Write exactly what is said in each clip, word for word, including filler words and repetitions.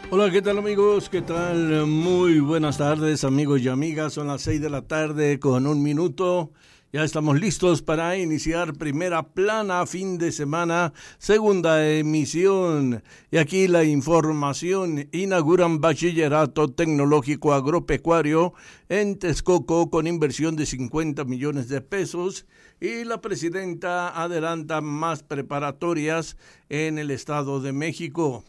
Hola, ¿qué tal amigos? ¿Qué tal? Muy buenas tardes amigos y amigas. Son las seis de la tarde con un minuto. Ya estamos listos para iniciar primera plana fin de semana, segunda emisión. Y aquí la información. Inauguran bachillerato tecnológico agropecuario en Texcoco con inversión de cincuenta millones de pesos. Y la presidenta adelanta más preparatorias en el Estado de México.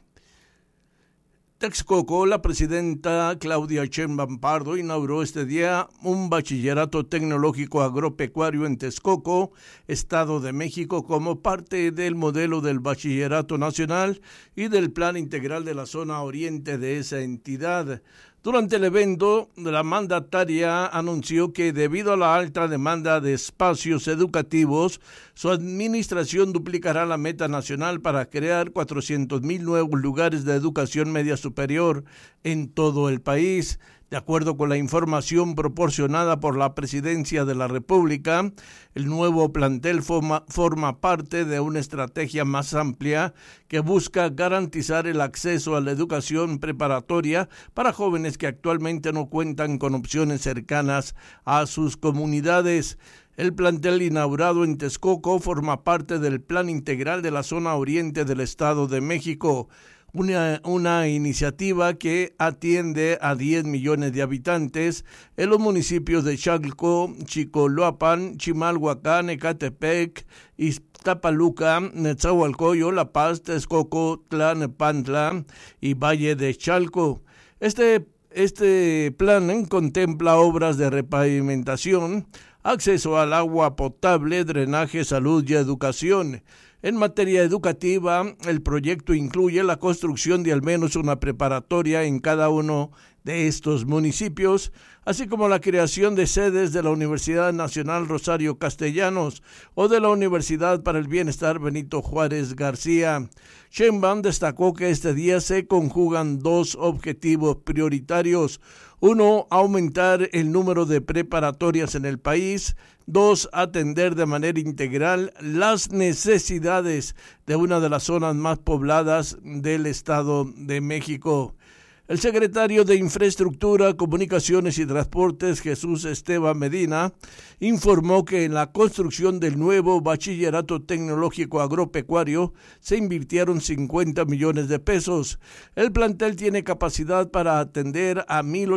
Texcoco, la presidenta Claudia Sheinbaum Pardo inauguró este día un bachillerato tecnológico agropecuario en Texcoco, Estado de México, como parte del modelo del bachillerato nacional y del plan integral de la zona oriente de esa entidad. Durante el evento, la mandataria anunció que debido a la alta demanda de espacios educativos, su administración duplicará la meta nacional para crear cuatrocientos mil nuevos lugares de educación media superior en todo el país. De acuerdo con la información proporcionada por la Presidencia de la República, el nuevo plantel forma, forma parte de una estrategia más amplia que busca garantizar el acceso a la educación preparatoria para jóvenes que actualmente no cuentan con opciones cercanas a sus comunidades. El plantel inaugurado en Texcoco forma parte del Plan Integral de la Zona Oriente del Estado de México. Una, una iniciativa que atiende a diez millones de habitantes en los municipios de Chalco, Chicoloapan, Chimalhuacán, Ecatepec, Iztapaluca, Netzahualcoyo, La Paz, Texcoco, Tlalnepantla y Valle de Chalco. Este, este plan contempla obras de repavimentación, acceso al agua potable, drenaje, salud y educación. En materia educativa, el proyecto incluye la construcción de al menos una preparatoria en cada uno de estos municipios, así como la creación de sedes de la Universidad Nacional Rosario Castellanos o de la Universidad para el Bienestar Benito Juárez García. Sheinbaum destacó que este día se conjugan dos objetivos prioritarios. Uno, aumentar el número de preparatorias en el país. Dos, atender de manera integral las necesidades de una de las zonas más pobladas del Estado de México. El secretario de Infraestructura, Comunicaciones y Transportes, Jesús Esteban Medina, informó que en la construcción del nuevo bachillerato tecnológico agropecuario se invirtieron cincuenta millones de pesos. El plantel tiene capacidad para atender a mil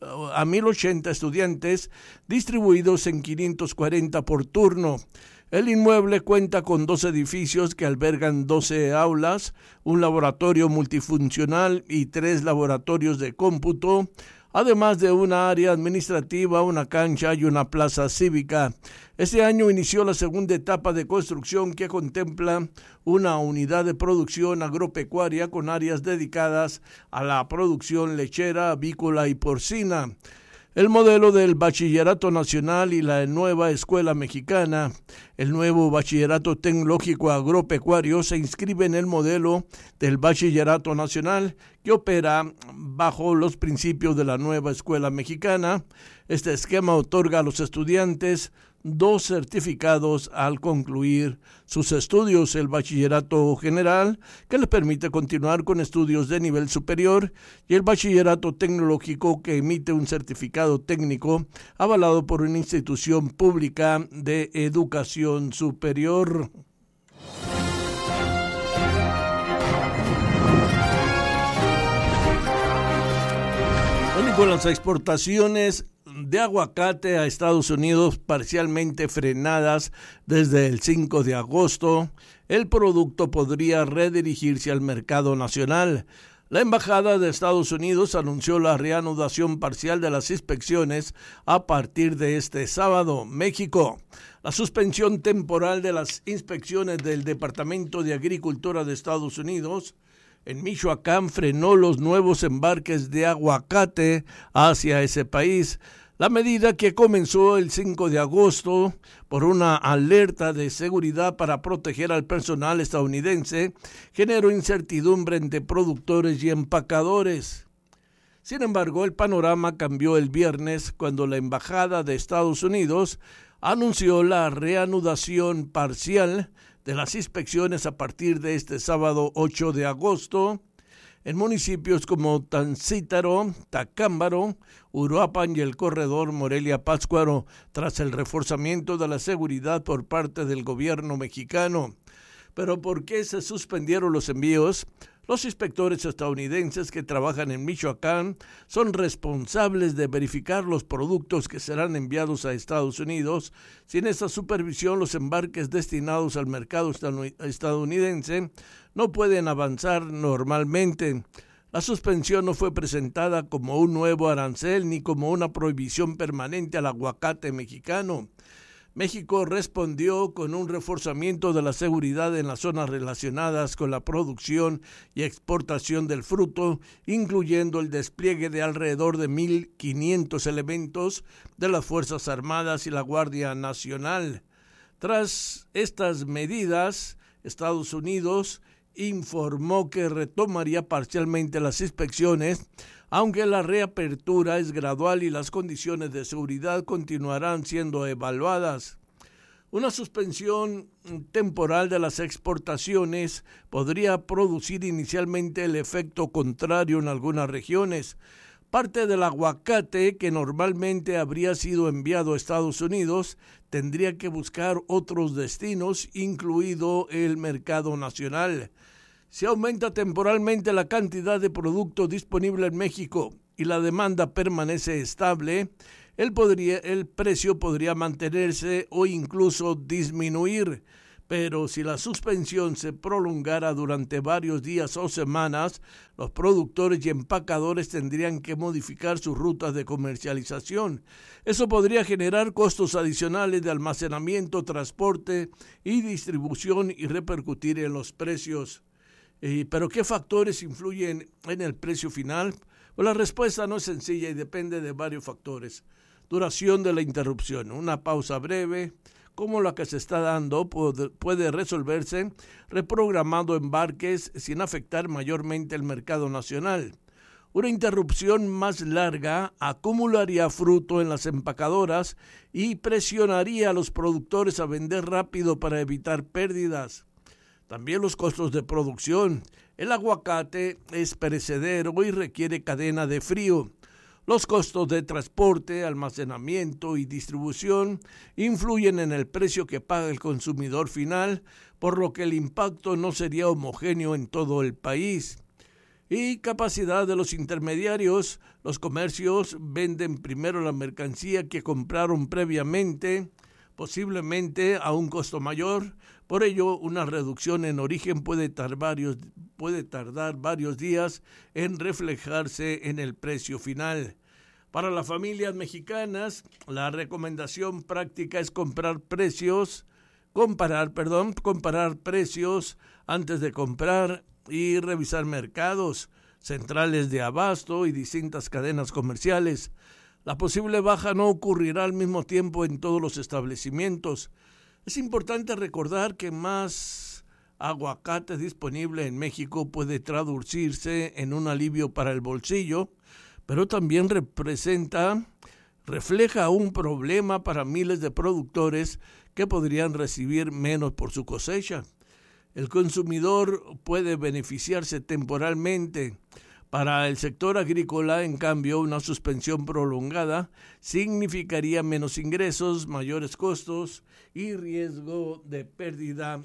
ochenta estudiantes distribuidos en quinientos cuarenta por turno. El inmueble cuenta con dos edificios que albergan doce aulas, un laboratorio multifuncional y tres laboratorios de cómputo, además de una área administrativa, una cancha y una plaza cívica. Este año inició la segunda etapa de construcción que contempla una unidad de producción agropecuaria con áreas dedicadas a la producción lechera, avícola y porcina. El modelo del Bachillerato Nacional y la nueva Escuela Mexicana, el nuevo Bachillerato Tecnológico Agropecuario, se inscribe en el modelo del Bachillerato Nacional que opera bajo los principios de la nueva Escuela Mexicana. Este esquema otorga a los estudiantes dos certificados al concluir sus estudios: el bachillerato general, que les permite continuar con estudios de nivel superior, y el bachillerato tecnológico, que emite un certificado técnico avalado por una institución pública de educación superior. Bueno, y con las exportaciones de aguacate a Estados Unidos parcialmente frenadas desde el cinco de agosto, el producto podría redirigirse al mercado nacional. La Embajada de Estados Unidos anunció la reanudación parcial de las inspecciones a partir de este sábado. México. La suspensión temporal de las inspecciones del Departamento de Agricultura de Estados Unidos en Michoacán frenó los nuevos embarques de aguacate hacia ese país. La medida, que comenzó el cinco de agosto por una alerta de seguridad para proteger al personal estadounidense, generó incertidumbre entre productores y empacadores. Sin embargo, el panorama cambió el viernes cuando la Embajada de Estados Unidos anunció la reanudación parcial de las inspecciones a partir de este sábado ocho de agosto. en municipios como Tancítaro, Tacámbaro, Uruapan y el corredor Morelia-Pátzcuaro, tras el reforzamiento de la seguridad por parte del gobierno mexicano. ¿Pero por qué se suspendieron los envíos? Los inspectores estadounidenses que trabajan en Michoacán son responsables de verificar los productos que serán enviados a Estados Unidos. Sin esta supervisión, los embarques destinados al mercado estadounidense no pueden avanzar normalmente. La suspensión no fue presentada como un nuevo arancel ni como una prohibición permanente al aguacate mexicano. México respondió con un reforzamiento de la seguridad en las zonas relacionadas con la producción y exportación del fruto, incluyendo el despliegue de alrededor de mil quinientos elementos de las Fuerzas Armadas y la Guardia Nacional. Tras estas medidas, Estados Unidos informó que retomaría parcialmente las inspecciones, aunque la reapertura es gradual y las condiciones de seguridad continuarán siendo evaluadas. Una suspensión temporal de las exportaciones podría producir inicialmente el efecto contrario en algunas regiones. Parte del aguacate que normalmente habría sido enviado a Estados Unidos tendría que buscar otros destinos, incluido el mercado nacional. Si aumenta temporalmente la cantidad de producto disponible en México y la demanda permanece estable, el, podría, el precio podría mantenerse o incluso disminuir. Pero si la suspensión se prolongara durante varios días o semanas, los productores y empacadores tendrían que modificar sus rutas de comercialización. Eso podría generar costos adicionales de almacenamiento, transporte y distribución y repercutir en los precios. Eh, ¿Pero qué factores influyen en el precio final? Pues la respuesta no es sencilla y depende de varios factores. Duración de la interrupción. Una pausa breve, como la que se está dando, puede, puede resolverse reprogramando embarques sin afectar mayormente el mercado nacional. Una interrupción más larga acumularía fruto en las empacadoras y presionaría a los productores a vender rápido para evitar pérdidas. También los costos de producción. El aguacate es perecedero y requiere cadena de frío. Los costos de transporte, almacenamiento y distribución influyen en el precio que paga el consumidor final, por lo que el impacto no sería homogéneo en todo el país. Y capacidad de los intermediarios. Los comercios venden primero la mercancía que compraron previamente, posiblemente a un costo mayor. Por ello, una reducción en origen puede tardar varios, puede tardar varios días en reflejarse en el precio final. Para las familias mexicanas, la recomendación práctica es comprar precios, comparar, perdón, comparar precios antes de comprar y revisar mercados, centrales de abasto y distintas cadenas comerciales. La posible baja no ocurrirá al mismo tiempo en todos los establecimientos. Es importante recordar que más aguacate disponible en México puede traducirse en un alivio para el bolsillo, pero también representa, refleja un problema para miles de productores que podrían recibir menos por su cosecha. El consumidor puede beneficiarse temporalmente. Para el sector agrícola, en cambio, una suspensión prolongada significaría menos ingresos, mayores costos y riesgo de pérdida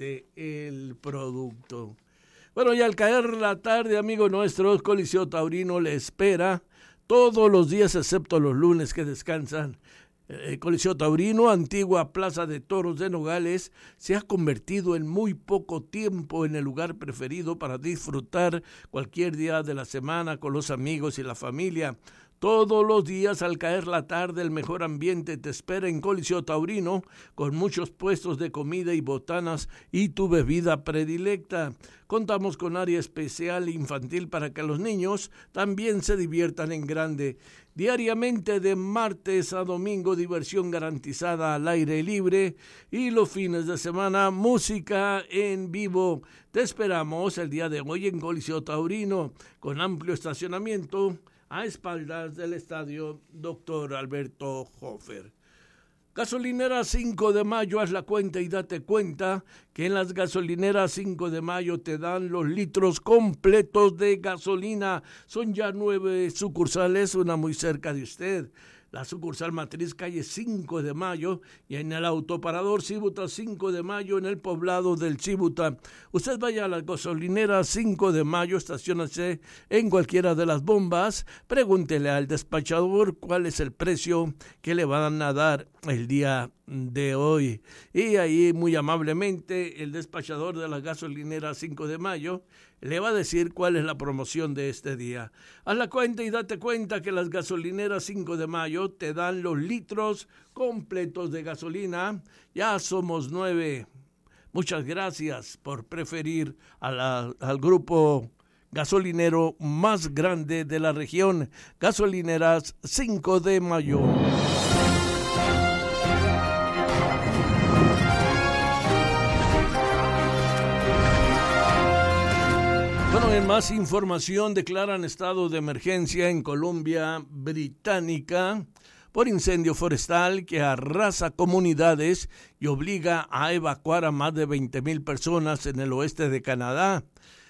del producto. Bueno, y al caer la tarde, amigos nuestros, Coliseo Taurino le espera todos los días, excepto los lunes que descansan. El Coliseo Taurino, antigua Plaza de Toros de Nogales, se ha convertido en muy poco tiempo en el lugar preferido para disfrutar cualquier día de la semana con los amigos y la familia. Todos los días al caer la tarde el mejor ambiente te espera en Coliseo Taurino, con muchos puestos de comida y botanas y tu bebida predilecta. Contamos con área especial infantil para que los niños también se diviertan en grande. Diariamente de martes a domingo diversión garantizada al aire libre y los fines de semana música en vivo. Te esperamos el día de hoy en Coliseo Taurino con amplio estacionamiento a espaldas del estadio doctor Alberto Hofer. Gasolinera cinco de mayo, haz la cuenta y date cuenta que en las gasolineras cinco de mayo te dan los litros completos de gasolina. Son ya nueve sucursales, una muy cerca de usted. La sucursal matriz calle cinco de mayo y en el autoparador Cibuta cinco de mayo en el poblado del Cibuta. Usted vaya a la gasolinera cinco de mayo, estaciónase en cualquiera de las bombas, pregúntele al despachador cuál es el precio que le van a dar el día de hoy. Y ahí muy amablemente el despachador de la gasolinera cinco de mayo le va a decir cuál es la promoción de este día. Haz la cuenta y date cuenta que las gasolineras cinco de mayo te dan los litros completos de gasolina. Ya somos nueve. Muchas gracias por preferir a la, al grupo gasolinero más grande de la región, Gasolineras cinco de mayo. Bueno, en más información, declaran estado de emergencia en Columbia Británica por incendio forestal que arrasa comunidades y obliga a evacuar a más de veinte mil personas en el oeste de Canadá.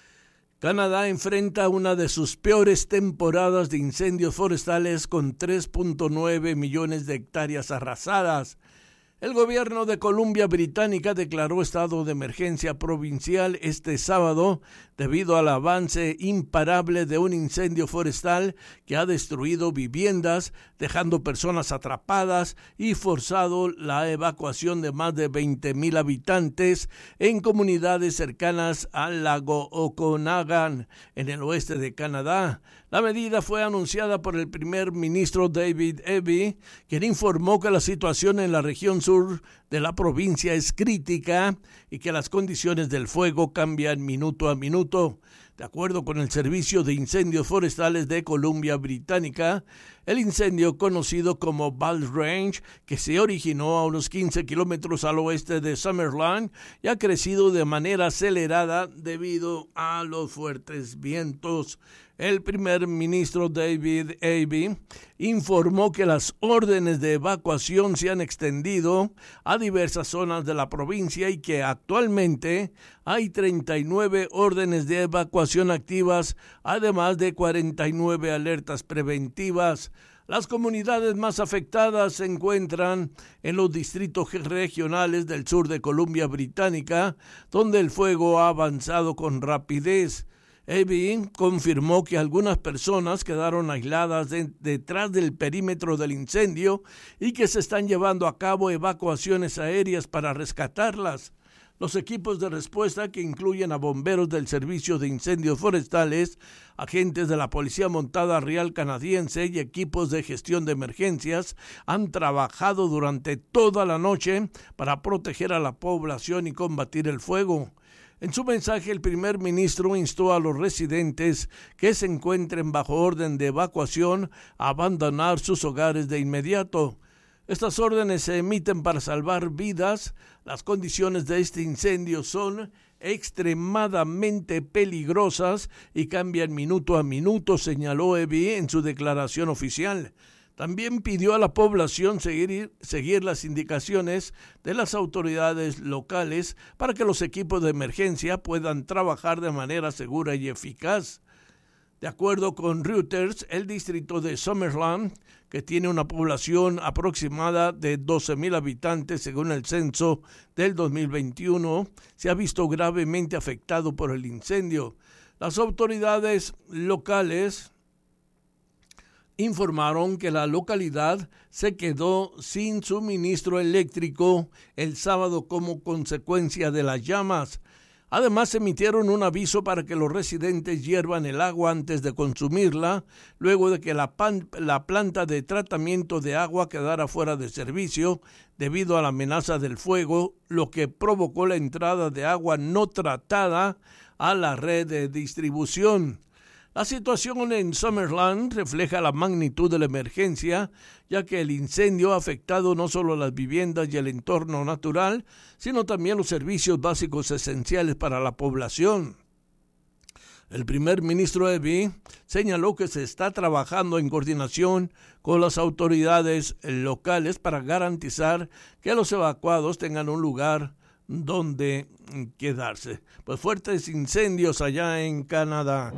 Canadá enfrenta una de sus peores temporadas de incendios forestales con tres punto nueve millones de hectáreas arrasadas. El gobierno de Columbia Británica declaró estado de emergencia provincial este sábado debido al avance imparable de un incendio forestal que ha destruido viviendas, dejando personas atrapadas y forzado la evacuación de más de veinte mil habitantes en comunidades cercanas al lago Okanagan, en el oeste de Canadá. La medida fue anunciada por el primer ministro David Eby, quien informó que la situación en la región sur de la provincia es crítica y que las condiciones del fuego cambian minuto a minuto. De acuerdo con el Servicio de Incendios Forestales de Columbia Británica, el incendio conocido como Bald Range, que se originó a unos quince kilómetros al oeste de Summerland, y ha crecido de manera acelerada debido a los fuertes vientos. El primer ministro David Eby informó que las órdenes de evacuación se han extendido a diversas zonas de la provincia y que actualmente hay treinta y nueve órdenes de evacuación activas, además de cuarenta y nueve alertas preventivas. Las comunidades más afectadas se encuentran en los distritos regionales del sur de Columbia Británica, donde el fuego ha avanzado con rapidez. Eby confirmó que algunas personas quedaron aisladas de, detrás del perímetro del incendio y que se están llevando a cabo evacuaciones aéreas para rescatarlas. Los equipos de respuesta, que incluyen a bomberos del Servicio de Incendios Forestales, agentes de la Policía Montada Real Canadiense y equipos de gestión de emergencias, han trabajado durante toda la noche para proteger a la población y combatir el fuego. En su mensaje, el primer ministro instó a los residentes que se encuentren bajo orden de evacuación a abandonar sus hogares de inmediato. Estas órdenes se emiten para salvar vidas. Las condiciones de este incendio son extremadamente peligrosas y cambian minuto a minuto, señaló Eby en su declaración oficial. También pidió a la población seguir, seguir las indicaciones de las autoridades locales para que los equipos de emergencia puedan trabajar de manera segura y eficaz. De acuerdo con Reuters, el distrito de Summerland, que tiene una población aproximada de doce mil habitantes según el censo del dos mil veintiuno, se ha visto gravemente afectado por el incendio. Las autoridades locales informaron que la localidad se quedó sin suministro eléctrico el sábado como consecuencia de las llamas. Además, emitieron un aviso para que los residentes hiervan el agua antes de consumirla, luego de que la, pan, la planta de tratamiento de agua quedara fuera de servicio debido a la amenaza del fuego, lo que provocó la entrada de agua no tratada a la red de distribución. La situación en Summerland refleja la magnitud de la emergencia, ya que el incendio ha afectado no solo las viviendas y el entorno natural, sino también los servicios básicos esenciales para la población. El primer ministro Evi señaló que se está trabajando en coordinación con las autoridades locales para garantizar que los evacuados tengan un lugar donde quedarse. Pues fuertes incendios allá en Canadá.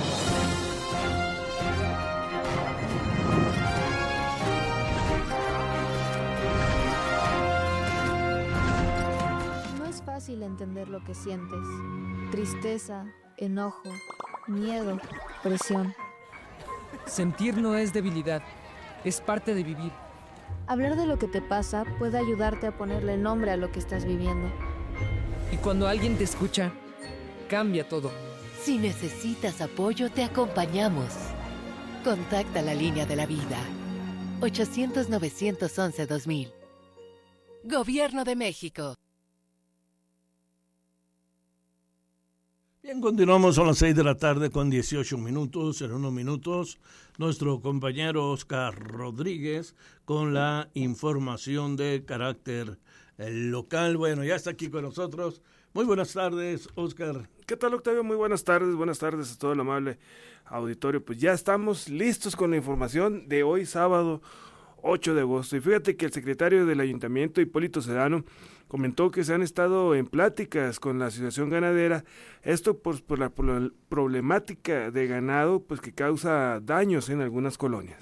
No es fácil entender lo que sientes. Tristeza, enojo, miedo, presión. Sentir no es debilidad, es parte de vivir. Hablar de lo que te pasa puede ayudarte a ponerle nombre a lo que estás viviendo. Y cuando alguien te escucha, cambia todo. Si necesitas apoyo, te acompañamos. Contacta la línea de la vida. ochocientos, novecientos once, dos mil. Gobierno de México. Bien, continuamos a las seis de la tarde con dieciocho minutos. En unos minutos, nuestro compañero Oscar Rodríguez con la información de carácter local. Bueno, ya está aquí con nosotros. Muy buenas tardes, Oscar. ¿Qué tal, Octavio? Muy buenas tardes. Buenas tardes a todo el amable auditorio. Pues ya estamos listos con la información de hoy, sábado ocho de agosto. Y fíjate que el secretario del Ayuntamiento, Hipólito Sedano, comentó que se han estado en pláticas con la Asociación Ganadera, esto por, por, la, por la problemática de ganado pues que causa daños en algunas colonias.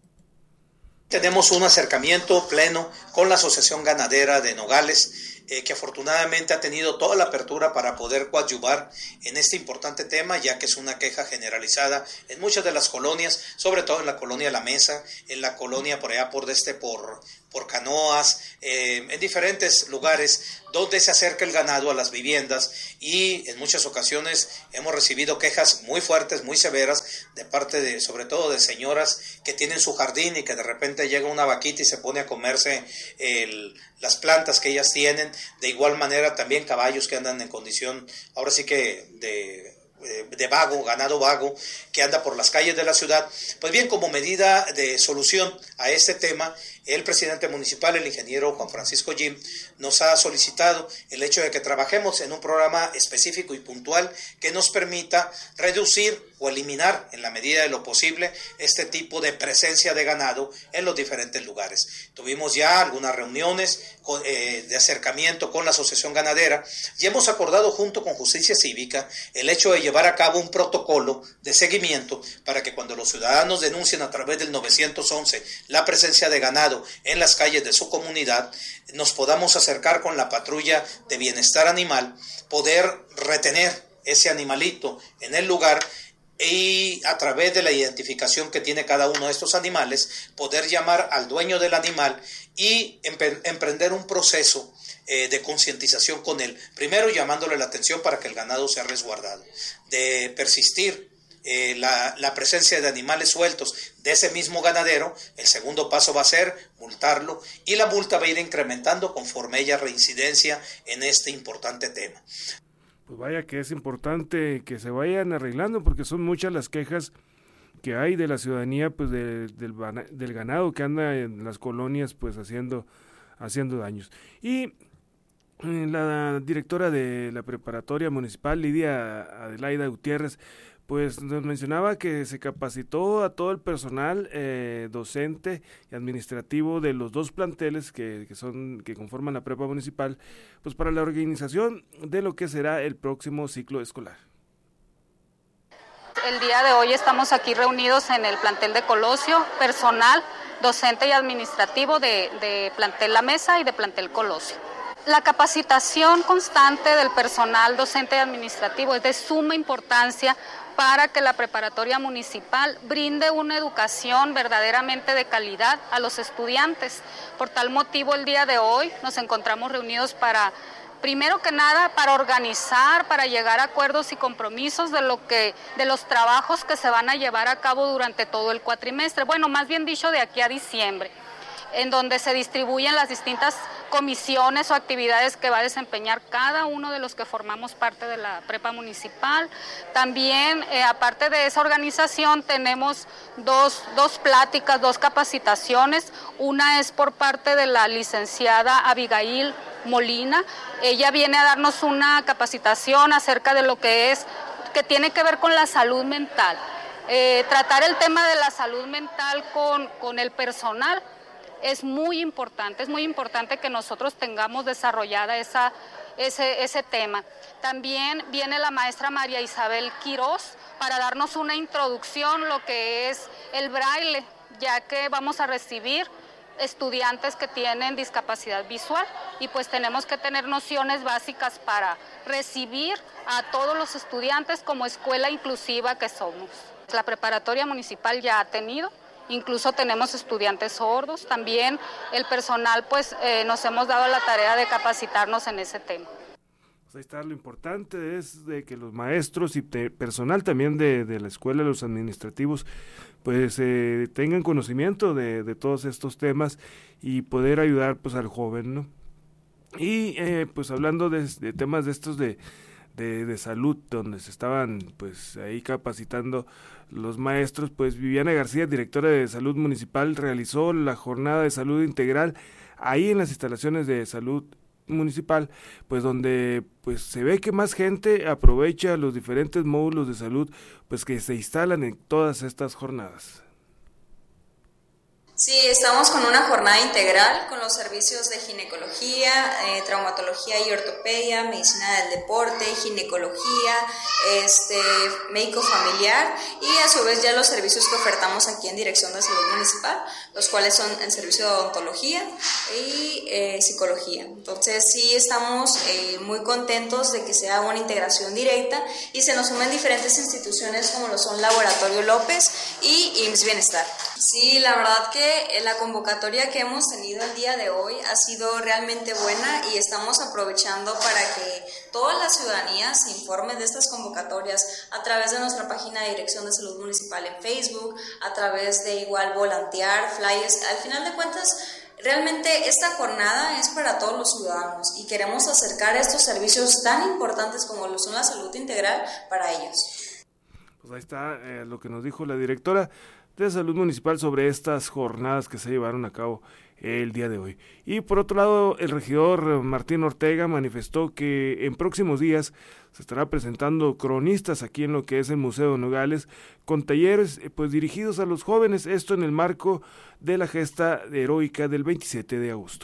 Tenemos un acercamiento pleno con la Asociación Ganadera de Nogales, eh, que afortunadamente ha tenido toda la apertura para poder coadyuvar en este importante tema, ya que es una queja generalizada en muchas de las colonias, sobre todo en la colonia La Mesa, en la colonia por allá por este por por Canoas, eh, en diferentes lugares donde se acerca el ganado a las viviendas, y en muchas ocasiones hemos recibido quejas muy fuertes, muy severas, de parte de, sobre todo de señoras que tienen su jardín y que de repente llega una vaquita y se pone a comerse el, las plantas que ellas tienen. De igual manera también caballos que andan en condición, ahora sí que de... de vago, ganado vago, que anda por las calles de la ciudad. Pues bien, como medida de solución a este tema, el presidente municipal, el ingeniero Juan Francisco Jim, nos ha solicitado el hecho de que trabajemos en un programa específico y puntual que nos permita reducir o eliminar en la medida de lo posible este tipo de presencia de ganado en los diferentes lugares. Tuvimos ya algunas reuniones con, eh, de acercamiento con la Asociación Ganadera y hemos acordado junto con Justicia Cívica el hecho de llevar a cabo un protocolo de seguimiento para que cuando los ciudadanos denuncien a través del novecientos once la presencia de ganado en las calles de su comunidad, nos podamos acercar con la patrulla de bienestar animal, poder retener ese animalito en el lugar y a través de la identificación que tiene cada uno de estos animales, poder llamar al dueño del animal y empre- emprender un proceso eh, de concientización con él. Primero llamándole la atención para que el ganado sea resguardado. De persistir eh, la, la presencia de animales sueltos de ese mismo ganadero, el segundo paso va a ser multarlo, y la multa va a ir incrementando conforme haya reincidencia en este importante tema. Pues vaya que es importante que se vayan arreglando, porque son muchas las quejas que hay de la ciudadanía, pues de, del, del ganado que anda en las colonias pues haciendo, haciendo daños. Y la directora de la preparatoria municipal, Lidia Adelaida Gutiérrez, pues nos mencionaba que se capacitó a todo el personal eh, docente y administrativo de los dos planteles que, que son que conforman la prepa municipal, pues para la organización de lo que será el próximo ciclo escolar. El día de hoy estamos aquí reunidos en el plantel de Colosio, personal, docente y administrativo de, de plantel La Mesa y de plantel Colosio. La capacitación constante del personal docente y administrativo es de suma importancia para que la preparatoria municipal brinde una educación verdaderamente de calidad a los estudiantes. Por tal motivo, el día de hoy nos encontramos reunidos para, primero que nada, para organizar, para llegar a acuerdos y compromisos de lo que, de los trabajos que se van a llevar a cabo durante todo el cuatrimestre. Bueno, más bien dicho, de aquí a diciembre, en donde se distribuyen las distintas comisiones o actividades que va a desempeñar cada uno de los que formamos parte de la prepa municipal. También, eh, aparte de esa organización, tenemos dos, dos pláticas, dos capacitaciones. Una es por parte de la licenciada Abigail Molina. Ella viene a darnos una capacitación acerca de lo que es que tiene que ver con la salud mental. Eh, tratar el tema de la salud mental con, con el personal es muy importante, es muy importante que nosotros tengamos desarrollada esa, ese, ese tema. También viene la maestra María Isabel Quirós para darnos una introducción, lo que es el braille, ya que vamos a recibir estudiantes que tienen discapacidad visual y pues tenemos que tener nociones básicas para recibir a todos los estudiantes como escuela inclusiva que somos. La preparatoria municipal ya ha tenido, incluso tenemos estudiantes sordos, también el personal pues eh, nos hemos dado la tarea de capacitarnos en ese tema. Pues ahí está, lo importante es de que los maestros y te, personal también de, de la escuela, los administrativos, pues eh, tengan conocimiento de, de todos estos temas y poder ayudar pues al joven, ¿no? Y eh, pues hablando de, de temas de estos de, de, de salud, donde se estaban pues ahí capacitando los maestros, pues Viviana García, directora de Salud Municipal, realizó la jornada de salud integral ahí en las instalaciones de salud municipal, pues donde pues se ve que más gente aprovecha los diferentes módulos de salud pues que se instalan en todas estas jornadas. Sí, estamos con una jornada integral con los servicios de ginecología, eh, traumatología y ortopedia, medicina del deporte, ginecología, este, médico familiar y a su vez ya los servicios que ofertamos aquí en Dirección de Salud Municipal, los cuales son el servicio de odontología y eh, psicología. Entonces sí estamos eh, muy contentos de que sea una integración directa y se nos sumen diferentes instituciones como lo son Laboratorio López y I M S S Bienestar. Sí, la verdad que la convocatoria que hemos tenido el día de hoy ha sido realmente buena y estamos aprovechando para que toda la ciudadanía se informe de estas convocatorias a través de nuestra página de Dirección de Salud Municipal en Facebook, a través de igual volantear, flyers. Al final de cuentas, realmente esta jornada es para todos los ciudadanos y queremos acercar estos servicios tan importantes como lo son la salud integral para ellos. Pues ahí está eh, lo que nos dijo la directora de Salud Municipal sobre estas jornadas que se llevaron a cabo el día de hoy. Y por otro lado, el regidor Martín Ortega manifestó que en próximos días se estará presentando cronistas aquí en lo que es el Museo de Nogales, con talleres pues dirigidos a los jóvenes, esto en el marco de la gesta heroica del veintisiete de agosto.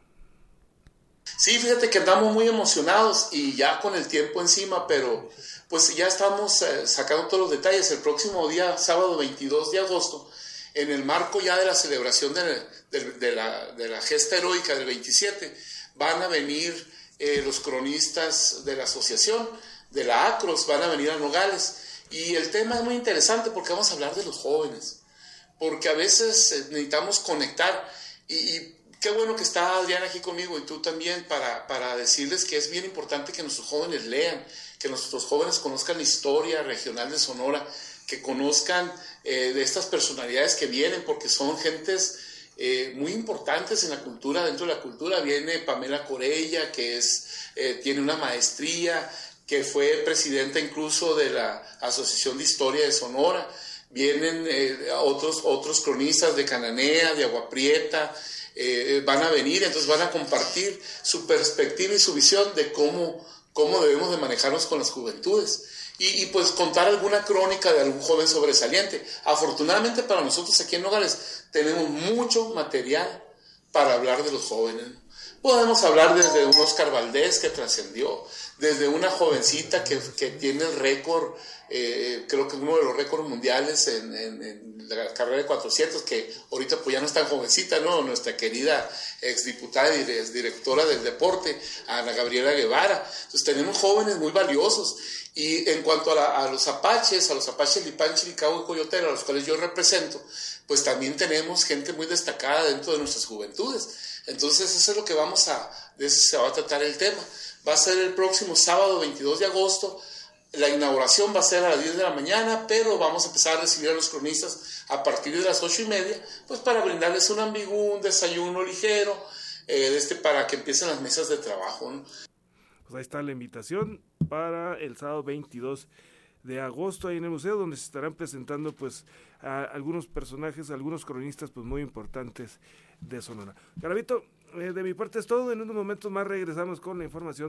Sí, fíjate que andamos muy emocionados y ya con el tiempo encima, pero pues ya estamos eh, sacando todos los detalles. El próximo día, sábado veintidós de agosto, en el marco ya de la celebración de, de, de, la, de la gesta heroica del veintisiete, van a venir eh, los cronistas de la asociación, de la ACROS, van a venir a Nogales. Y el tema es muy interesante porque vamos a hablar de los jóvenes, porque a veces necesitamos conectar y, y qué bueno que está Adriana aquí conmigo y tú también para, para decirles que es bien importante que nuestros jóvenes lean, que nuestros jóvenes conozcan la historia regional de Sonora, que conozcan eh, de estas personalidades que vienen, porque son gentes eh, muy importantes en la cultura. Dentro de la cultura viene Pamela Corella, que es, eh, tiene una maestría, que fue presidenta incluso de la Asociación de Historia de Sonora. Vienen eh, otros, otros cronistas de Cananea, de Agua Prieta, eh, van a venir, entonces van a compartir su perspectiva y su visión de cómo, cómo debemos de manejarnos con las juventudes. Y, y pues contar alguna crónica de algún joven sobresaliente. Afortunadamente para nosotros aquí en Nogales tenemos mucho material para hablar de los jóvenes. Podemos hablar desde un Oscar Valdés que trascendió, desde una jovencita que, que tiene el récord, eh, creo que uno de los récords mundiales en, en, en la carrera de cuatrocientos, que ahorita pues ya no es tan jovencita, ¿no? Nuestra querida exdiputada y exdirectora del deporte, Ana Gabriela Guevara. Entonces tenemos jóvenes muy valiosos. Y en cuanto a, la, a los apaches, a los apaches Lipán, Chiricahua y Coyotero, a los cuales yo represento, pues también tenemos gente muy destacada dentro de nuestras juventudes. Entonces eso es lo que vamos a, de eso se va a tratar el tema. Va a ser el próximo sábado veintidós de agosto, la inauguración va a ser a las diez de la mañana, pero vamos a empezar a recibir a los cronistas a partir de las ocho y media, pues para brindarles un ambigú, un desayuno ligero, eh, este, para que empiecen las mesas de trabajo, ¿no? Pues ahí está la invitación para el sábado veintidós de agosto ahí en el museo, donde se estarán presentando pues a algunos personajes, algunos cronistas pues muy importantes de Sonora. Garabito, eh, de mi parte es todo. En unos momentos más regresamos con la información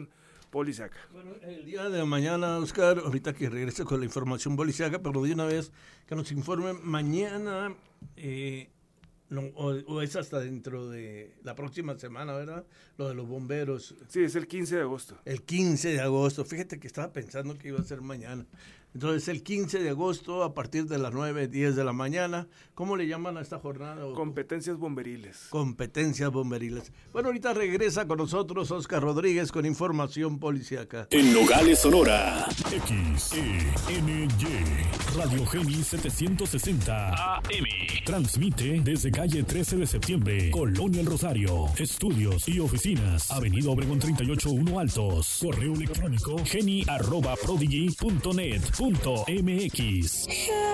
policiaca. Bueno, el día de mañana, Oscar, ahorita que regrese con la información policiaca, pero de una vez que nos informen mañana, eh, no, o, o es hasta dentro de la próxima semana, ¿verdad? Lo de los bomberos. Sí, es el quince de agosto. El quince de agosto, fíjate que estaba pensando que iba a ser mañana. Entonces, el quince de agosto, a partir de las nueve, diez de la mañana, ¿cómo le llaman a esta jornada? Competencias bomberiles. Competencias bomberiles. Bueno, ahorita regresa con nosotros Oscar Rodríguez con información policiaca. En Nogales, Sonora, X E N Y, Radio Geni setecientos sesenta A M. Transmite desde calle trece de septiembre, Colonia El Rosario. Estudios y oficinas, Avenida Obregón treinta y ocho uno Altos. Correo electrónico geni arroba prodigy punto net. Punto M X.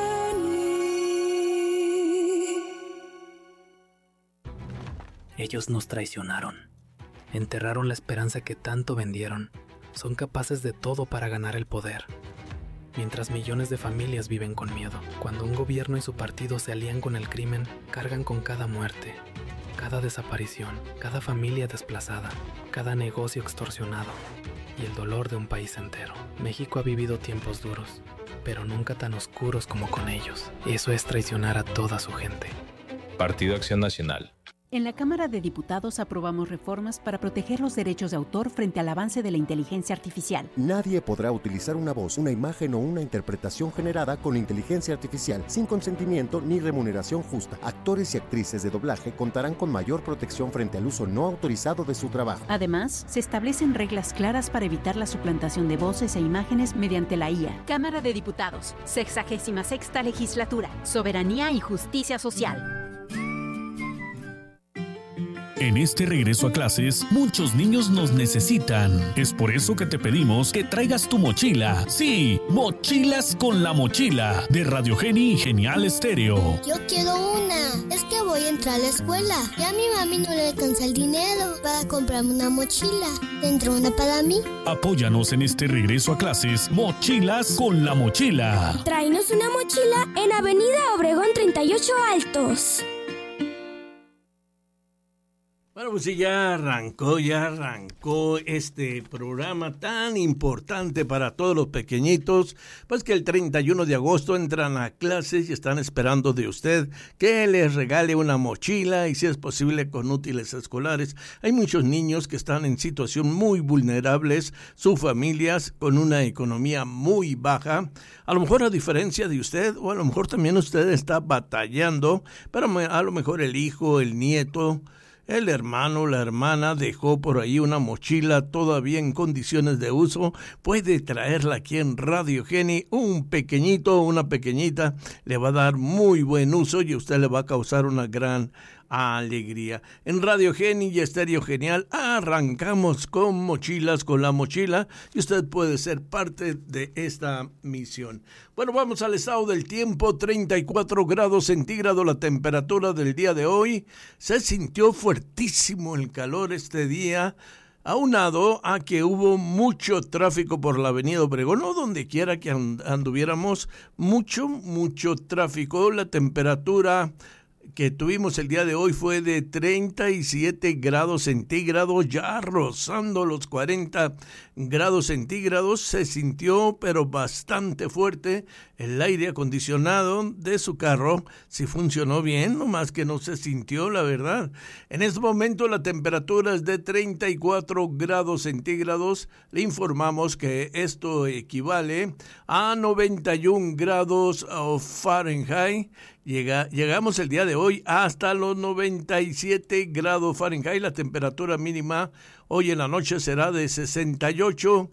Ellos nos traicionaron. Enterraron la esperanza que tanto vendieron. Son capaces de todo para ganar el poder. Mientras millones de familias viven con miedo. Cuando un gobierno y su partido se alían con el crimen, cargan con cada muerte, cada desaparición, cada familia desplazada, cada negocio extorsionado y el dolor de un país entero. México ha vivido tiempos duros, pero nunca tan oscuros como con ellos. Eso es traicionar a toda su gente. Partido Acción Nacional. En la Cámara de Diputados aprobamos reformas para proteger los derechos de autor frente al avance de la inteligencia artificial. Nadie podrá utilizar una voz, una imagen o una interpretación generada con inteligencia artificial sin consentimiento ni remuneración justa. Actores y actrices de doblaje contarán con mayor protección frente al uso no autorizado de su trabajo. Además, se establecen reglas claras para evitar la suplantación de voces e imágenes mediante la I A. Cámara de Diputados, sexagésima sexta legislatura, soberanía y justicia social. En este regreso a clases, muchos niños nos necesitan. Es por eso que te pedimos que traigas tu mochila. Sí, Mochilas con la Mochila, de Radio Geni y Genial Estéreo. Yo quiero una. Es que voy a entrar a la escuela. Y a mi mami no le alcanza el dinero para comprarme una mochila. ¿Tendrá una para mí? Apóyanos en este regreso a clases, Mochilas con la Mochila. Tráenos una mochila en Avenida Obregón treinta y ocho Altos. Bueno, pues sí, ya arrancó, ya arrancó este programa tan importante para todos los pequeñitos, pues que el treinta y uno de agosto entran a clases y están esperando de usted que les regale una mochila y si es posible con útiles escolares. Hay muchos niños que están en situación muy vulnerables, sus familias con una economía muy baja, a lo mejor a diferencia de usted o a lo mejor también usted está batallando, pero a lo mejor el hijo, el nieto, el hermano, la hermana dejó por ahí una mochila todavía en condiciones de uso. Puede traerla aquí en Radio Geni. Un pequeñito, una pequeñita, le va a dar muy buen uso y a usted le va a causar una gran alegría. En Radio Geni y Estéreo Genial arrancamos con Mochilas con la Mochila y usted puede ser parte de esta misión. Bueno, vamos al estado del tiempo. Treinta y cuatro grados centígrados la temperatura del día de hoy. Se sintió fuertísimo el calor este día, aunado a que hubo mucho tráfico por la avenida Obregón, o donde quiera que anduviéramos, mucho, mucho tráfico. La temperatura que tuvimos el día de hoy fue de treinta y siete grados centígrados, ya rozando los cuarenta grados centígrados. Se sintió pero bastante fuerte. El aire acondicionado de su carro sí funcionó bien, nomás que no se sintió, la verdad. En este momento la temperatura es de treinta y cuatro grados centígrados. Le informamos que esto equivale a noventa y un grados Fahrenheit. Llega, llegamos el día de hoy hasta los noventa y siete grados Fahrenheit. La temperatura mínima hoy en la noche será de sesenta y ocho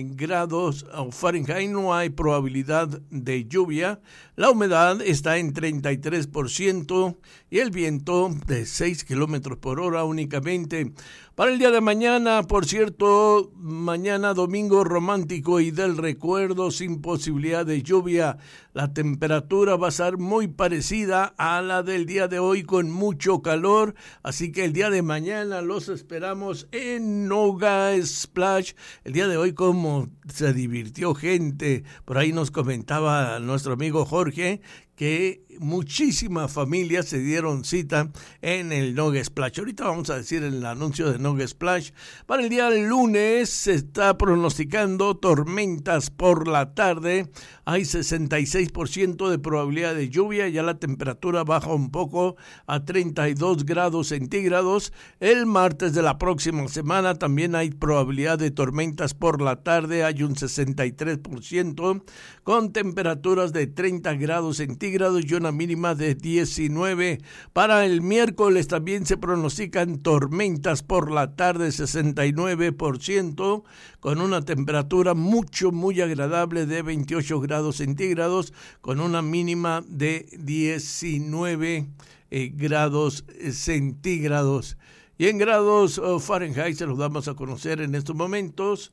grados Fahrenheit. No hay probabilidad de lluvia. La humedad está en treinta y tres por ciento y el viento de seis kilómetros por hora únicamente. Para el día de mañana, por cierto, mañana domingo romántico y del recuerdo, sin posibilidad de lluvia. La temperatura va a ser muy parecida a la del día de hoy, con mucho calor. Así que el día de mañana los esperamos en Noga Splash. El día de hoy, como se divirtió gente. Por ahí nos comentaba nuestro amigo Jorge que muchísimas familias se dieron cita en el Noga Splash. Ahorita vamos a decir el anuncio de Noga Splash. Para el día lunes se está pronosticando tormentas por la tarde. Hay sesenta y seis por ciento de probabilidad de lluvia. Ya la temperatura baja un poco a treinta y dos grados centígrados. El martes de la próxima semana también hay probabilidad de tormentas por la tarde. Hay un sesenta y tres por ciento con temperaturas de treinta grados centígrados y una mínima de diecinueve. Para el miércoles también se pronostican tormentas por la tarde, sesenta y nueve por ciento, con una temperatura mucho, muy agradable de veintiocho grados centígrados, con una mínima de diecinueve eh, grados centígrados. Y en grados oh, Fahrenheit se los damos a conocer en estos momentos.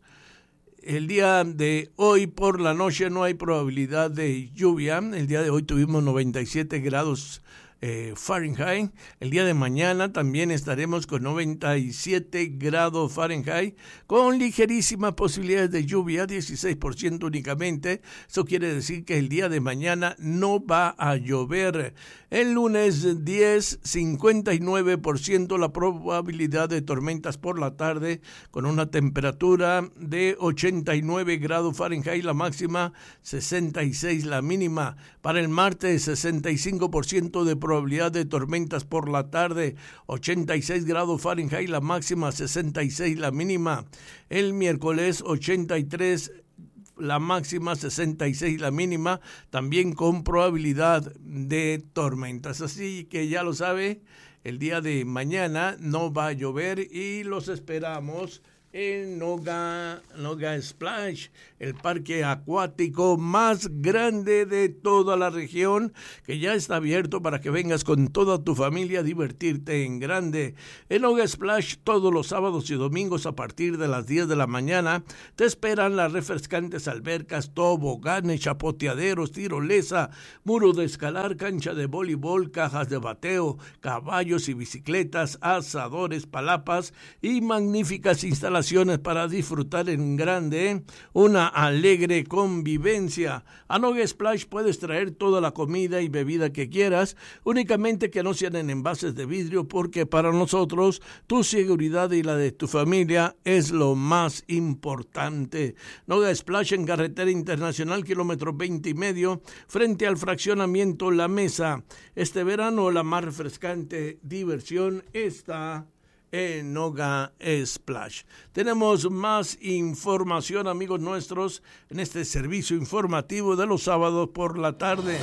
El día de hoy por la noche no hay probabilidad de lluvia. El día de hoy tuvimos noventa y siete grados eh, Fahrenheit. El día de mañana también estaremos con noventa y siete grados Fahrenheit, con ligerísimas posibilidades de lluvia, dieciséis por ciento únicamente. Eso quiere decir que el día de mañana no va a llover. El lunes diez, cincuenta y nueve por ciento la probabilidad de tormentas por la tarde, con una temperatura de ochenta y nueve grados Fahrenheit la máxima, sesenta y seis la mínima. Para el martes, sesenta y cinco por ciento de probabilidad de tormentas por la tarde, ochenta y seis grados Fahrenheit la máxima, sesenta y seis la mínima. El miércoles, ochenta y tres la máxima, sesenta y seis la mínima, también con probabilidad de tormentas. Así que ya lo sabe, el día de mañana no va a llover y los esperamos en Noga, Noga Splash, el parque acuático más grande de toda la región, que ya está abierto para que vengas con toda tu familia a divertirte en grande. En Noga Splash, todos los sábados y domingos a partir de las diez de la mañana, te esperan las refrescantes albercas, toboganes, chapoteaderos, tirolesa, muro de escalar, cancha de voleibol, cajas de bateo, caballos y bicicletas, asadores, palapas y magníficas instalaciones para disfrutar en grande una alegre convivencia. A Noga Splash puedes traer toda la comida y bebida que quieras, únicamente que no sean en envases de vidrio, porque para nosotros tu seguridad y la de tu familia es lo más importante. Noga Splash en Carretera Internacional, kilómetro veinte y medio, frente al fraccionamiento La Mesa. Este verano la más refrescante diversión está en Noga Splash. Tenemos más información, amigos nuestros, en este servicio informativo de los sábados por la tarde.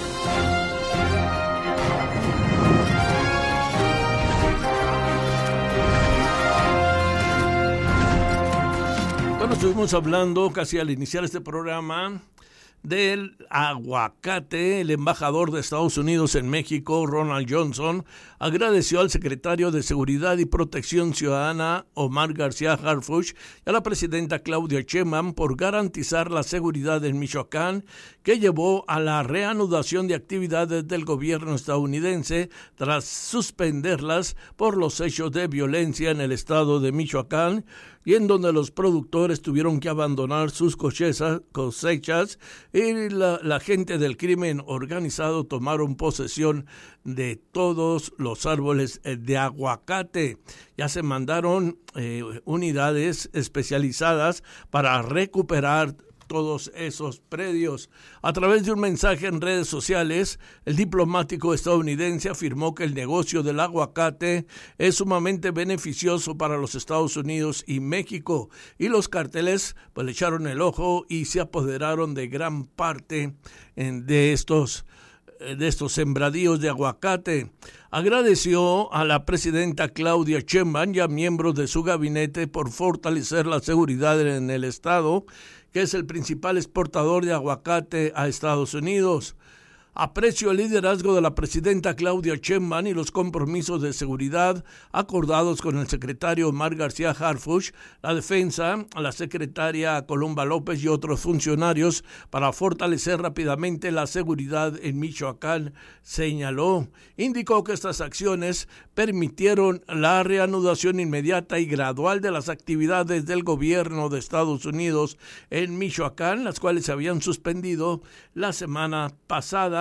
Bueno, estuvimos hablando casi al iniciar este programa del aguacate. El embajador de Estados Unidos en México, Ronald Johnson, agradeció al secretario de Seguridad y Protección Ciudadana, Omar García Harfuch, y a la presidenta Claudia Sheinbaum por garantizar la seguridad en Michoacán, que llevó a la reanudación de actividades del gobierno estadounidense tras suspenderlas por los hechos de violencia en el estado de Michoacán, y en donde los productores tuvieron que abandonar sus cosechas, cosechas y la, la gente del crimen organizado tomaron posesión de todos los árboles de aguacate. Ya se mandaron eh, unidades especializadas para recuperar todos esos predios. A través de un mensaje en redes sociales, el diplomático estadounidense afirmó que el negocio del aguacate es sumamente beneficioso para los Estados Unidos y México, y los carteles pues le echaron el ojo y se apoderaron de gran parte de estos de estos sembradíos de aguacate. Agradeció a la presidenta Claudia Sheinbaum y a miembros de su gabinete por fortalecer la seguridad en el estado, que es el principal exportador de aguacate a Estados Unidos. Aprecio el liderazgo de la presidenta Claudia Sheinbaum y los compromisos de seguridad acordados con el secretario Omar García Harfuch, la defensa, la secretaria Columba López y otros funcionarios para fortalecer rápidamente la seguridad en Michoacán, señaló. Indicó que estas acciones permitieron la reanudación inmediata y gradual de las actividades del gobierno de Estados Unidos en Michoacán, las cuales se habían suspendido la semana pasada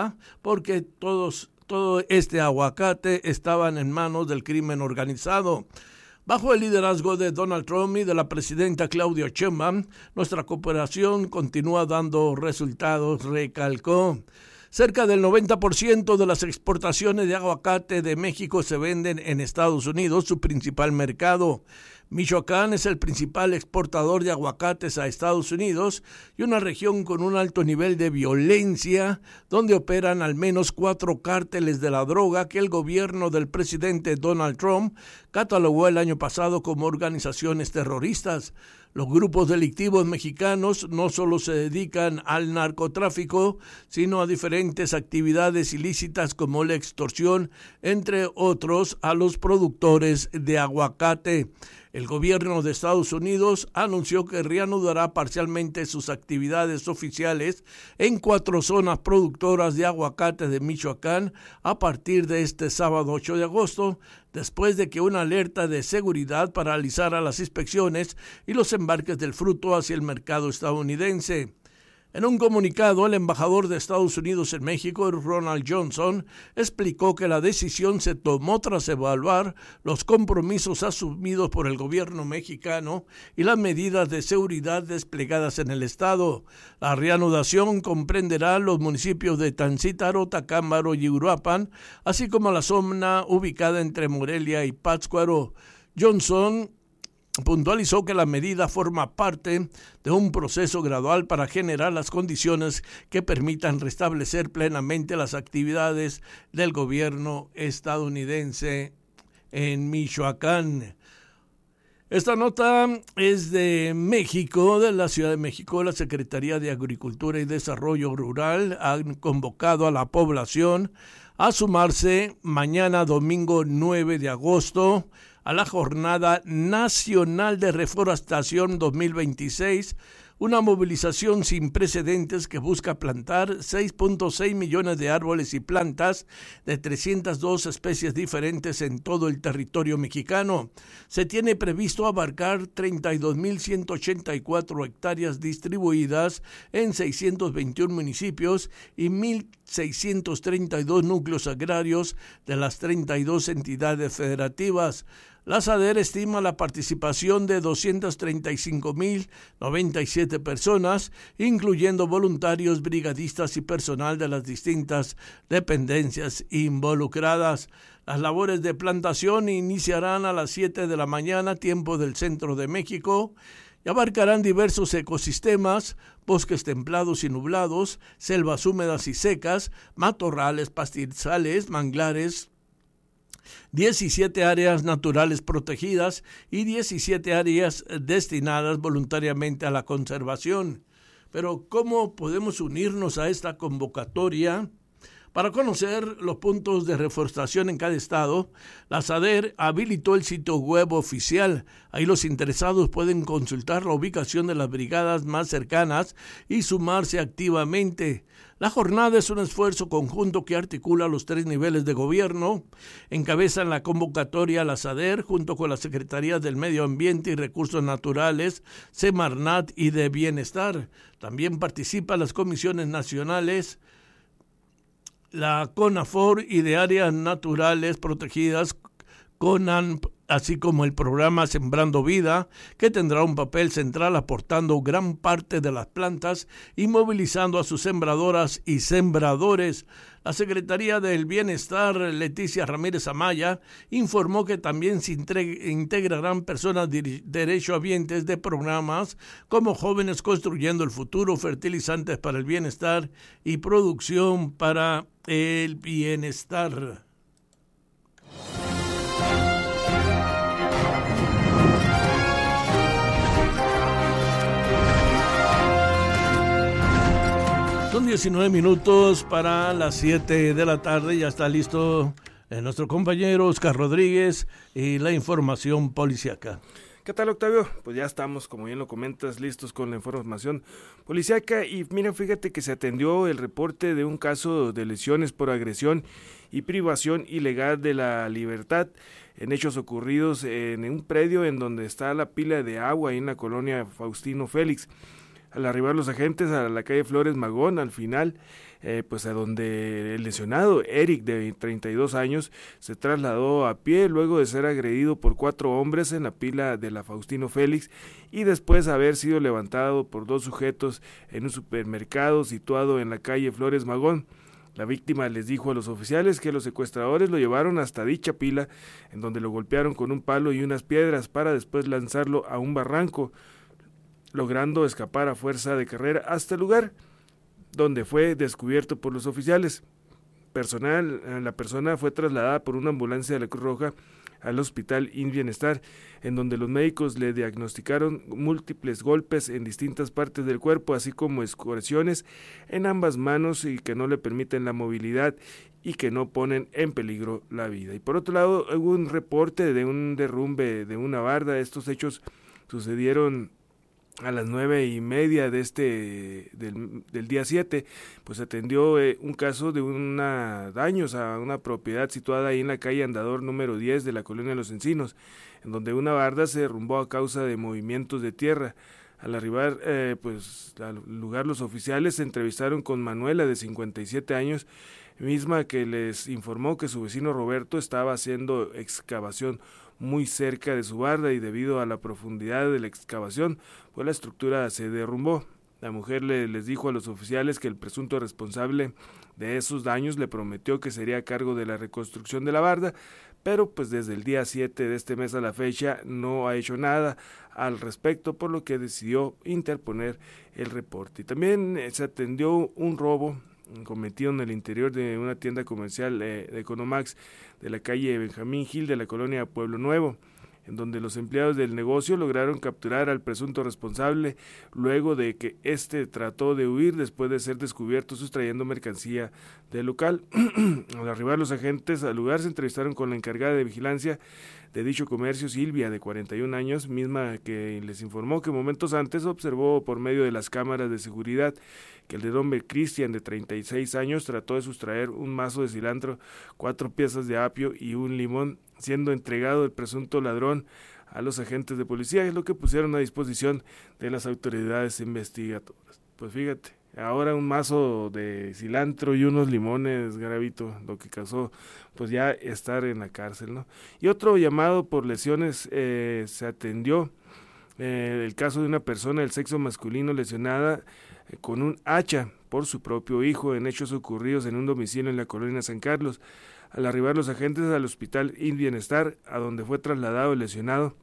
nada porque todos, todo este aguacate estaban en manos del crimen organizado. Bajo el liderazgo de Donald Trump y de la presidenta Claudia Sheinbaum, nuestra cooperación continúa dando resultados, recalcó. Cerca del noventa por ciento de las exportaciones de aguacate de México se venden en Estados Unidos, su principal mercado. Michoacán es el principal exportador de aguacates a Estados Unidos y una región con un alto nivel de violencia, donde operan al menos cuatro cárteles de la droga que el gobierno del presidente Donald Trump catalogó el año pasado como organizaciones terroristas. Los grupos delictivos mexicanos no solo se dedican al narcotráfico, sino a diferentes actividades ilícitas como la extorsión, entre otros, a los productores de aguacate. El gobierno de Estados Unidos anunció que reanudará parcialmente sus actividades oficiales en cuatro zonas productoras de aguacate de Michoacán a partir de este sábado ocho de agosto, después de que una alerta de seguridad paralizara las inspecciones y los embarques del fruto hacia el mercado estadounidense. En un comunicado, el embajador de Estados Unidos en México, Ronald Johnson, explicó que la decisión se tomó tras evaluar los compromisos asumidos por el gobierno mexicano y las medidas de seguridad desplegadas en el estado. La reanudación comprenderá los municipios de Tancítaro, Tacámbaro y Uruapan, así como la zona ubicada entre Morelia y Pátzcuaro. Johnson puntualizó que la medida forma parte de un proceso gradual para generar las condiciones que permitan restablecer plenamente las actividades del gobierno estadounidense en Michoacán. Esta nota es de México, de la Ciudad de México. La Secretaría de Agricultura y Desarrollo Rural han convocado a la población a sumarse mañana domingo nueve de agosto a la Jornada Nacional de Reforestación dos mil veintiséis, una movilización sin precedentes que busca plantar seis punto seis millones de árboles y plantas de trescientas dos especies diferentes en todo el territorio mexicano. Se tiene previsto abarcar treinta y dos mil ciento ochenta y cuatro hectáreas distribuidas en seiscientos veintiún municipios y mil seiscientos treinta y dos núcleos agrarios de las treinta y dos entidades federativas. La SADER estima la participación de doscientas treinta y cinco mil noventa y siete personas, incluyendo voluntarios, brigadistas y personal de las distintas dependencias involucradas. Las labores de plantación iniciarán a las siete de la mañana, tiempo del centro de México, y abarcarán diversos ecosistemas, bosques templados y nublados, selvas húmedas y secas, matorrales, pastizales, manglares, diecisiete áreas naturales protegidas y diecisiete áreas destinadas voluntariamente a la conservación. Pero ¿cómo podemos unirnos a esta convocatoria? Para conocer los puntos de reforestación en cada estado, la SADER habilitó el sitio web oficial. Ahí los interesados pueden consultar la ubicación de las brigadas más cercanas y sumarse activamente. La jornada es un esfuerzo conjunto que articula los tres niveles de gobierno. Encabezan la convocatoria la SADER junto con la Secretaría del Medio Ambiente y Recursos Naturales, Semarnat y de Bienestar. También participan las comisiones nacionales, la CONAFOR y de áreas naturales protegidas, CONANP, así como el programa Sembrando Vida, que tendrá un papel central aportando gran parte de las plantas y movilizando a sus sembradoras y sembradores. La Secretaría del Bienestar, Leticia Ramírez Amaya, informó que también se integrarán personas derechohabientes de programas como Jóvenes Construyendo el Futuro, Fertilizantes para el Bienestar y Producción para el Bienestar. Son diecinueve minutos para las siete de la tarde. Ya está listo eh, nuestro compañero Oscar Rodríguez y la información policíaca. ¿Qué tal, Octavio? Pues ya estamos, como bien lo comentas, listos con la información policíaca. Y mira, fíjate que se atendió el reporte de un caso de lesiones por agresión y privación ilegal de la libertad en hechos ocurridos en un predio en donde está la pila de agua ahí en la colonia Faustino Félix. Al arribar los agentes a la calle Flores Magón, al final, eh, pues a donde el lesionado Eric, de treinta y dos años, se trasladó a pie luego de ser agredido por cuatro hombres en la pila de la Faustino Félix y después haber sido levantado por dos sujetos en un supermercado situado en la calle Flores Magón. La víctima les dijo a los oficiales que los secuestradores lo llevaron hasta dicha pila, en donde lo golpearon con un palo y unas piedras para después lanzarlo a un barranco, logrando escapar a fuerza de carrera hasta el lugar, donde fue descubierto por los oficiales. Personal, la persona fue trasladada por una ambulancia de la Cruz Roja al Hospital In Bienestar, en donde los médicos le diagnosticaron múltiples golpes en distintas partes del cuerpo, así como escoriaciones en ambas manos y que no le permiten la movilidad y que no ponen en peligro la vida. Y por otro lado, hubo un reporte de un derrumbe de una barda. Estos hechos sucedieron a las nueve y media de este del, del día siete, pues atendió eh, un caso de una daños a una propiedad situada ahí en la calle Andador número diez de la colonia Los Encinos, en donde una barda se derrumbó a causa de movimientos de tierra. Al arribar eh, pues al lugar, los oficiales se entrevistaron con Manuela, de cincuenta y siete años, misma que les informó que su vecino Roberto estaba haciendo excavación muy cerca de su barda y debido a la profundidad de la excavación, pues la estructura se derrumbó. La mujer le, les dijo a los oficiales que el presunto responsable de esos daños le prometió que sería a cargo de la reconstrucción de la barda, pero pues desde el día siete de este mes a la fecha no ha hecho nada al respecto, por lo que decidió interponer el reporte. Y también eh, se atendió un robo cometido en el interior de una tienda comercial eh, de Economax de la calle Benjamín Gil de la colonia Pueblo Nuevo, en donde los empleados del negocio lograron capturar al presunto responsable luego de que éste trató de huir después de ser descubierto sustrayendo mercancía del local. Al arribar los agentes al lugar se entrevistaron con la encargada de vigilancia de dicho comercio, Silvia, de cuarenta y un años, misma que les informó que momentos antes observó por medio de las cámaras de seguridad que el de hombre Cristian, de treinta y seis años, trató de sustraer un mazo de cilantro, cuatro piezas de apio y un limón, siendo entregado el presunto ladrón a los agentes de policía, es lo que pusieron a disposición de las autoridades investigadoras. Pues fíjate, ahora un mazo de cilantro y unos limones, Garavito, lo que causó pues ya estar en la cárcel, ¿no? Y otro llamado por lesiones eh, se atendió, eh, el caso de una persona del sexo masculino lesionada eh, con un hacha por su propio hijo en hechos ocurridos en un domicilio en la colonia San Carlos. Al arribar los agentes al Hospital In Bienestar, a donde fue trasladado el lesionado,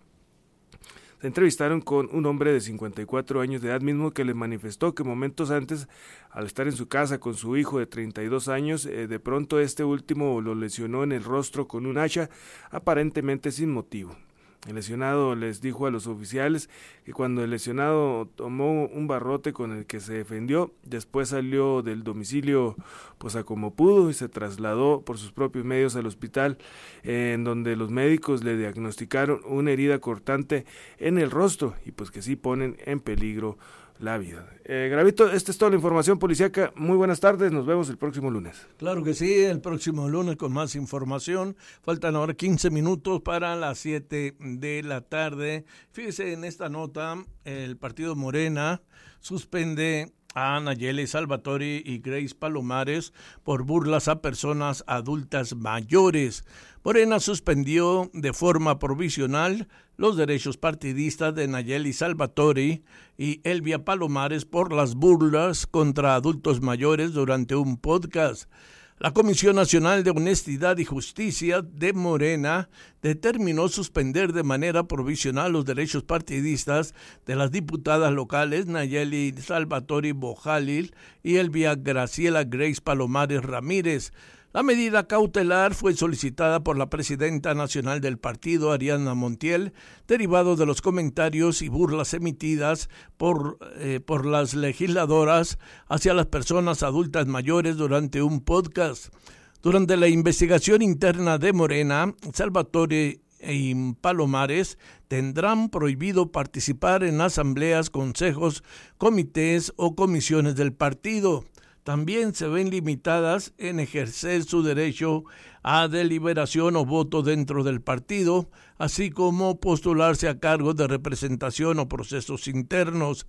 se entrevistaron con un hombre de cincuenta y cuatro años de edad, mismo que les manifestó que momentos antes, al estar en su casa con su hijo de treinta y dos años, eh, de pronto este último lo lesionó en el rostro con un hacha, aparentemente sin motivo. El lesionado les dijo a los oficiales que cuando el lesionado tomó un barrote con el que se defendió, después salió del domicilio pues a como pudo y se trasladó por sus propios medios al hospital, eh, en donde los médicos le diagnosticaron una herida cortante en el rostro y pues que sí ponen en peligro la vida. Eh, Gravito, esta es toda la información policíaca. Muy buenas tardes, nos vemos el próximo lunes. Claro que sí, el próximo lunes con más información. Faltan ahora quince minutos para las siete de la tarde. Fíjese en esta nota, el partido Morena suspende a Nayeli Salvatori y Grace Palomares por burlas a personas adultas mayores. Morena suspendió de forma provisional los derechos partidistas de Nayeli Salvatori y Elvia Palomares por las burlas contra adultos mayores durante un podcast. La Comisión Nacional de Honestidad y Justicia de Morena determinó suspender de manera provisional los derechos partidistas de las diputadas locales Nayeli Salvatori Bojalil y Elvia Graciela Grace Palomares Ramírez. La medida cautelar fue solicitada por la presidenta nacional del partido, Ariana Montiel, derivado de los comentarios y burlas emitidas por, eh, por las legisladoras hacia las personas adultas mayores durante un podcast. Durante la investigación interna de Morena, Salvatore y Palomares tendrán prohibido participar en asambleas, consejos, comités o comisiones del partido. También se ven limitadas en ejercer su derecho a deliberación o voto dentro del partido, así como postularse a cargos de representación o procesos internos.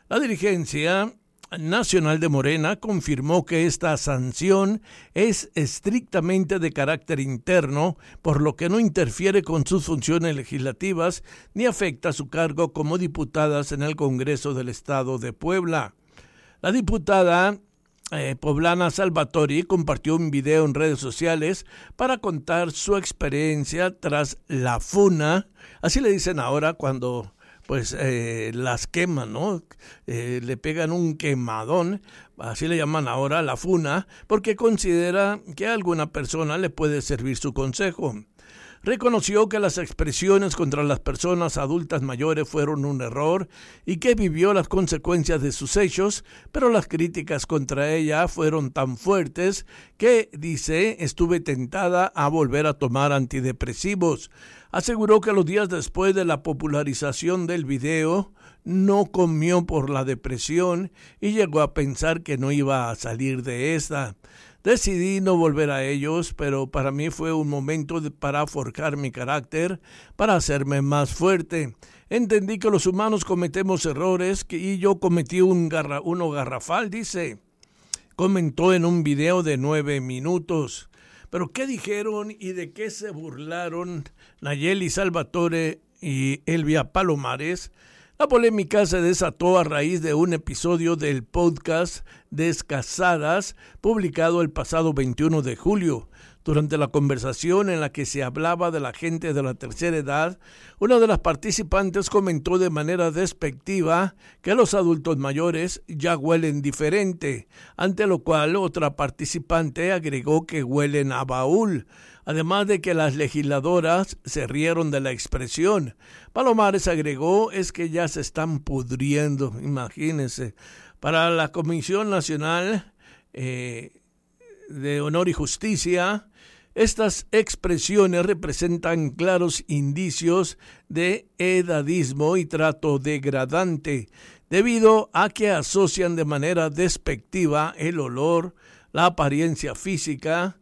La dirigencia nacional de Morena confirmó que esta sanción es estrictamente de carácter interno, por lo que no interfiere con sus funciones legislativas ni afecta su cargo como diputadas en el Congreso del Estado de Puebla. La diputada eh, poblana Salvatori compartió un video en redes sociales para contar su experiencia tras la funa, así le dicen ahora cuando pues eh, las queman, ¿no? Eh, le pegan un quemadón, así le llaman ahora, la funa, porque considera que a alguna persona le puede servir su consejo. Reconoció que las expresiones contra las personas adultas mayores fueron un error y que vivió las consecuencias de sus hechos, pero las críticas contra ella fueron tan fuertes que, dice, estuve tentada a volver a tomar antidepresivos. Aseguró que los días después de la popularización del video no comió por la depresión y llegó a pensar que no iba a salir de esta. Decidí no volver a ellos, pero para mí fue un momento de, para forjar mi carácter, para hacerme más fuerte. Entendí que los humanos cometemos errores que, y yo cometí un garra, uno garrafal, dice. Comentó en un video de nueve minutos. Pero ¿qué dijeron y de qué se burlaron Nayeli Salvatore y Elvia Palomares? La polémica se desató a raíz de un episodio del podcast Descasadas, publicado el pasado veintiuno de julio. Durante la conversación en la que se hablaba de la gente de la tercera edad, una de las participantes comentó de manera despectiva que los adultos mayores ya huelen diferente, ante lo cual otra participante agregó que huelen a baúl, además de que las legisladoras se rieron de la expresión. Palomares agregó es que ya se están pudriendo, imagínense. Para la Comisión Nacional eh, de Honor y Justicia, estas expresiones representan claros indicios de edadismo y trato degradante, debido a que asocian de manera despectiva el olor, la apariencia física,